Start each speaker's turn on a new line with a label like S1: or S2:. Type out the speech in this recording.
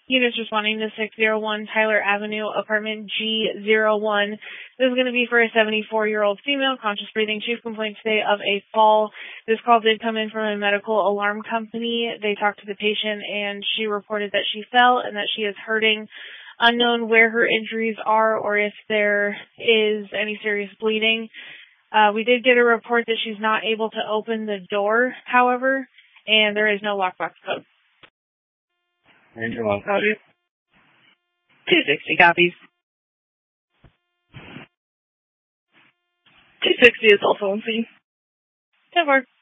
S1: Units responding to 601 Tyler Avenue, apartment G01. This is going to be for a 74-year-old female, conscious breathing, chief complaint today of a fall. This call did come in from a medical alarm company. They talked to the patient and she reported that she fell and that she is hurting. Unknown where her injuries are or if there is any serious bleeding. We did get a report that she's not able to open the door, however, and there is no lockbox code.
S2: Ranger 1 copy.
S3: 260 copies.
S4: 260 is also on scene.
S1: 10-4.